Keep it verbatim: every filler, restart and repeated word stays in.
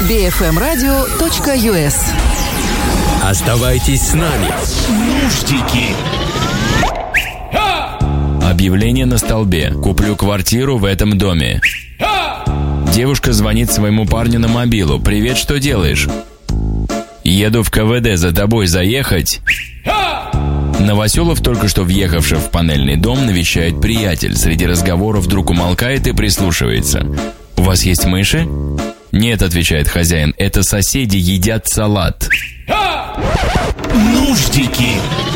би эф эм радио точка ю эс. Оставайтесь с нами. Нуждики. Объявление на столбе. Куплю квартиру в этом доме. Девушка звонит своему парню на мобилу. «Привет, что делаешь?» «Еду в ка вэ дэ, за тобой заехать?» Новоселов, только что въехавший в панельный дом, навещает приятель. Среди разговоров вдруг умолкает и прислушивается. «У вас есть мыши?» «Нет», — отвечает хозяин, — «это соседи едят салат». Нуждики.